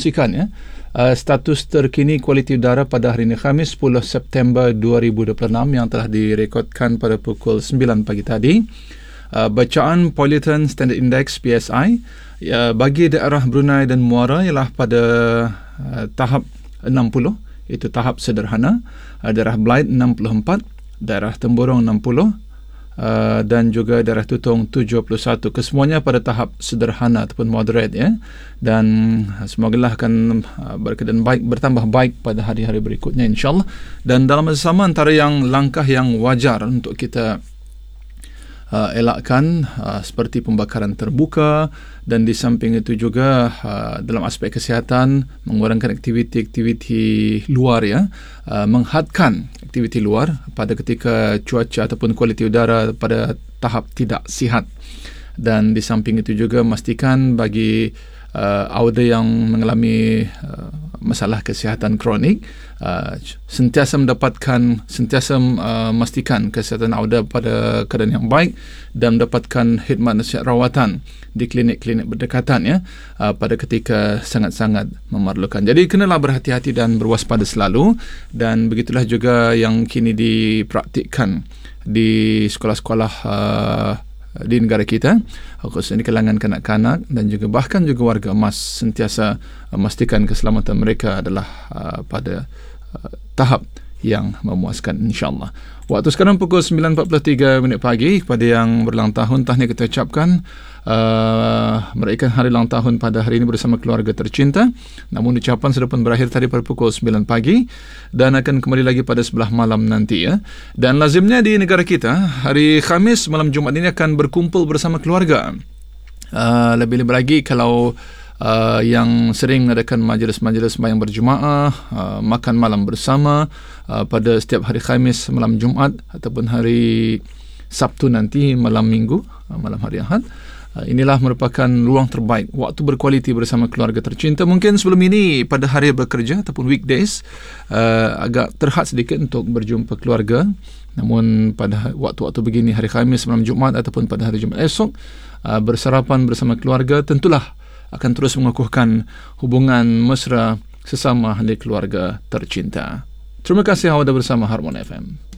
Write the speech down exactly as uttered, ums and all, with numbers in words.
kongsikan ya. Uh, status terkini kualiti udara pada hari ini Khamis sepuluh September dua ribu dua puluh enam yang telah direkodkan pada pukul sembilan pagi tadi. Uh, bacaan Pollutant Standard Index P S I uh, bagi daerah Brunei dan Muara ialah pada uh, tahap enam puluh, itu tahap sederhana. Uh, daerah Blyth enam puluh empat, daerah Temburong enam puluh, Uh, dan juga daerah Tutong tujuh puluh satu. Kesemuanya pada tahap sederhana ataupun moderate ya. Dan uh, semogalah akan uh, berkeadaan baik, bertambah baik pada hari-hari berikutnya insyaAllah. Dan dalam masa sama antara yang langkah yang wajar untuk kita uh, elakkan uh, seperti pembakaran terbuka, dan di samping itu juga uh, dalam aspek kesihatan mengurangkan aktiviti-aktiviti luar ya, uh, menghadkan aktiviti luar pada ketika cuaca ataupun kualiti udara pada tahap tidak sihat. Dan di samping itu juga memastikan bagi uh, awda yang mengalami uh, masalah kesihatan kronik uh, sentiasa mendapatkan sentiasa uh, memastikan kesihatan awda pada keadaan yang baik dan mendapatkan khidmat nasihat rawatan di klinik-klinik berdekatan ya, uh, pada ketika sangat-sangat memerlukan. Jadi kenalah berhati-hati dan berwaspada selalu. Dan begitulah juga yang kini dipraktikkan di sekolah-sekolah uh, di negara kita, khususnya di kalangan kanak-kanak dan juga bahkan juga warga emas, sentiasa memastikan keselamatan mereka adalah uh, pada uh, tahap yang memuaskan insyaAllah. Waktu sekarang pukul sembilan empat puluh tiga minit pagi. Kepada yang berulang tahun, tahniah kita ucapkan uh, meraihkan hari ulang tahun pada hari ini bersama keluarga tercinta. Namun ucapan sudah pun berakhir tadi pada pukul sembilan pagi dan akan kembali lagi pada sebelah malam nanti ya. Dan lazimnya di negara kita hari Khamis malam Jumaat ini akan berkumpul bersama keluarga. Uh, lebih-lebih lagi kalau Uh, yang sering mengadakan majlis-majlis sembahyang berjemaah, uh, makan malam bersama uh, pada setiap hari Khamis malam Jumaat ataupun hari Sabtu nanti malam Minggu, uh, malam hari Ahad. Uh, inilah merupakan ruang terbaik, waktu berkualiti bersama keluarga tercinta. Mungkin sebelum ini pada hari bekerja ataupun weekdays uh, agak terhad sedikit untuk berjumpa keluarga. Namun pada waktu-waktu begini hari Khamis malam Jumaat ataupun pada hari Jumaat esok, uh, bersarapan bersama keluarga tentulah akan terus mengukuhkan hubungan mesra sesama ahli keluarga tercinta. Terima kasih awak bersama Harmon F M.